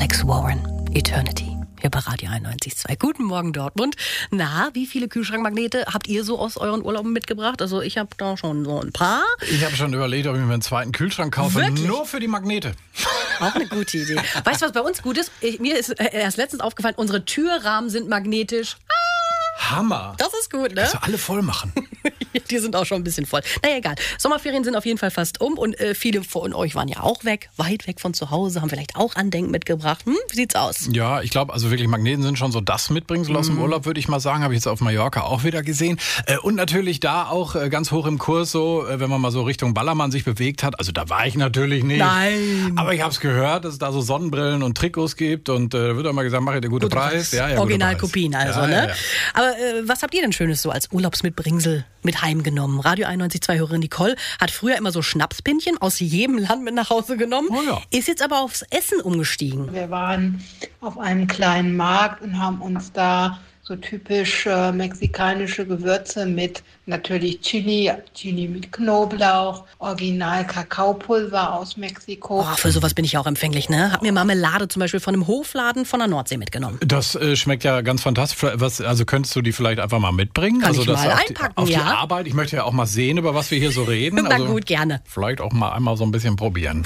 Alex Warren, Eternity. Hier bei Radio 91.2. Guten Morgen, Dortmund. Na, wie viele Kühlschrankmagnete habt ihr so aus euren Urlauben mitgebracht? Also ich habe da schon so ein paar. Ich habe schon überlegt, ob ich mir einen zweiten Kühlschrank kaufe. Wirklich? Nur für die Magnete. Auch eine gute Idee. Weißt du, was bei uns gut ist? Mir ist erst letztens aufgefallen, unsere Türrahmen sind magnetisch. Hammer. Das ist gut, ne? Kannst du alle voll machen. Die sind auch schon ein bisschen voll. Naja, egal. Sommerferien sind auf jeden Fall fast um und viele von euch waren ja auch weg, weit weg von zu Hause, haben vielleicht auch Andenken mitgebracht. Wie sieht's aus? Ja, ich glaube, also wirklich Magneten sind schon so das Mitbringsel aus dem Urlaub, würde ich mal sagen. Habe ich jetzt auf Mallorca auch wieder gesehen. Und natürlich da auch ganz hoch im Kurs so, wenn man mal so Richtung Ballermann sich bewegt hat. Also da war ich natürlich nicht. Nein. Aber ich habe es gehört, dass es da so Sonnenbrillen und Trikots gibt und wird auch mal gesagt, mach ich dir guten Preis. Ja, Originalkopien also, ja, ne? Ja. Aber was habt ihr denn Schönes so als Urlaubsmitbringsel mit heimgenommen? Radio 91.2 Hörerin Nicole hat früher immer so Schnapspinnchen aus jedem Land mit nach Hause genommen. Oh ja. Ist jetzt aber aufs Essen umgestiegen. Wir waren auf einem kleinen Markt und haben uns da so typisch mexikanische Gewürze mit natürlich Chili mit Knoblauch, Original Kakaopulver aus Mexiko. Oh, für sowas bin ich auch empfänglich, ne? Hab mir Marmelade zum Beispiel von einem Hofladen von der Nordsee mitgenommen. Das schmeckt ja ganz fantastisch. Also könntest du die vielleicht einfach mal mitbringen? Kann also ich das mal auf einpacken, auf die ja. Arbeit. Ich möchte ja auch mal sehen, über was wir hier so reden. Na gut, gerne. Vielleicht auch mal einmal so ein bisschen probieren.